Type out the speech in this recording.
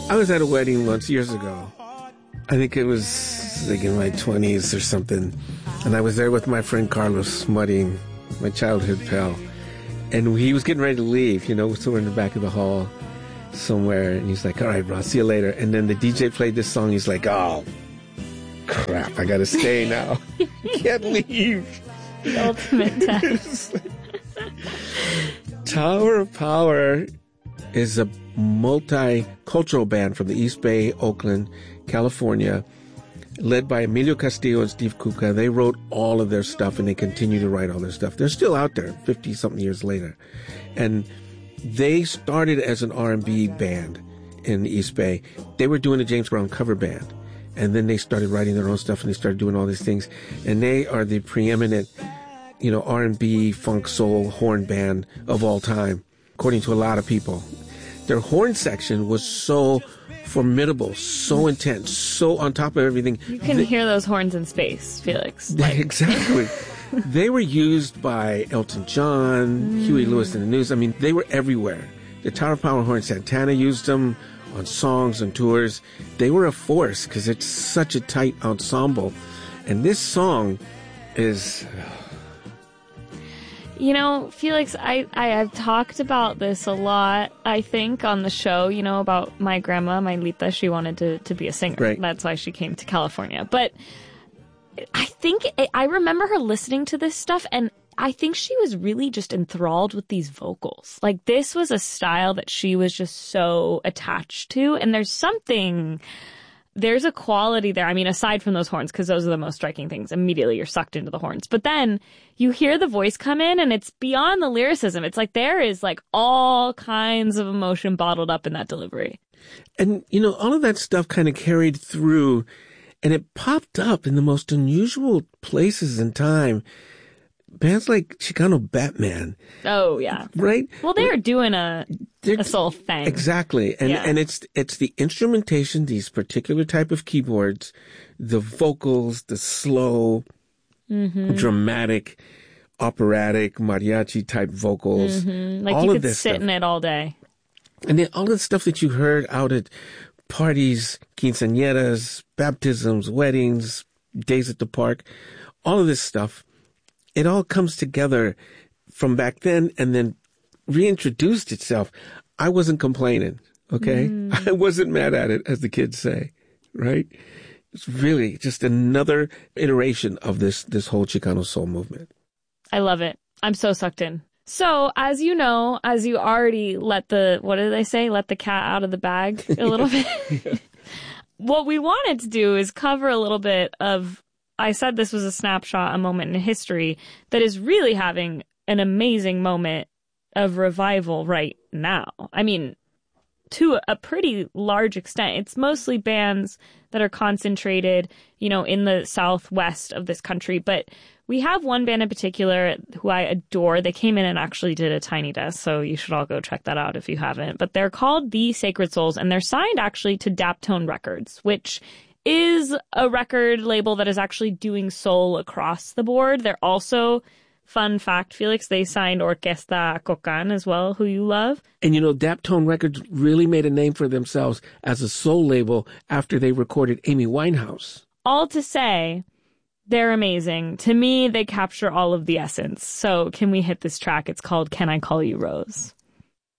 I was at a wedding once years ago. I think it was like in my 20s or something. And I was there with my friend Carlos Mudding, my childhood pal. And he was getting ready to leave, so we're in the back of the hall somewhere. And he's like, all right, bro, I'll see you later. And then the DJ played this song. He's like, oh, crap, I got to stay now. Can't leave. The ultimate test. Tower of Power is a multicultural band from the East Bay, Oakland, California, led by Emilio Castillo and Steve Kuka. They wrote all of their stuff, and they continue to write all their stuff. They're still out there 50-something years later. And they started as an R&B band in the East Bay. They were doing a James Brown cover band. And then they started writing their own stuff, and they started doing all these things. And they are the preeminent, R&B, funk, soul, horn band of all time, according to a lot of people. Their horn section was so formidable, so intense, so on top of everything. You can hear those horns in space, Felix. Exactly. They were used by Elton John, Huey Lewis and the News. I mean, they were everywhere. The Tower of Power horn, Santana used them on songs and tours. They were a force because it's such a tight ensemble. And this song is... Felix, I've talked about this a lot, I think, on the show, about my grandma, my Lita. She wanted to be a singer. Right. That's why she came to California. But I remember her listening to this stuff, and I think she was really just enthralled with these vocals. Like, this was a style that she was just so attached to, and there's a quality there. I mean, aside from those horns, because those are the most striking things. Immediately you're sucked into the horns. But then you hear the voice come in, and it's beyond the lyricism. It's like there is like all kinds of emotion bottled up in that delivery. And, all of that stuff kind of carried through, and it popped up in the most unusual places in time. Bands like Chicano Batman. Oh, yeah. Right? Well, they're doing a soul thing. Exactly. And it's the instrumentation, these particular type of keyboards, the vocals, the slow, dramatic, operatic, mariachi type vocals. Like all you of could this sit stuff. in it all day. And then all of the stuff that you heard out at parties, quinceañeras, baptisms, weddings, days at the park, all of this stuff. It all comes together from back then and then reintroduced itself. I wasn't complaining, okay? I wasn't mad at it, as the kids say, right? It's really just another iteration of this whole Chicano soul movement. I love it. I'm so sucked in. So, as you know, as you already what did they say? Let the cat out of the bag a little bit. Yeah. What we wanted to do is cover a little bit of, I said this was a snapshot, a moment in history that is really having an amazing moment of revival right now. I mean, to a pretty large extent. It's mostly bands that are concentrated, in the southwest of this country. But we have one band in particular who I adore. They came in and actually did a Tiny Desk, so you should all go check that out if you haven't. But they're called The Sacred Souls, and they're signed actually to Daptone Records, which is a record label that is actually doing soul across the board. They're also, fun fact, Felix, they signed Orquesta Cocan as well, who you love. And Daptone Records really made a name for themselves as a soul label after they recorded Amy Winehouse. All to say, they're amazing. To me, they capture all of the essence. So can we hit this track? It's called Can I Call You Rose?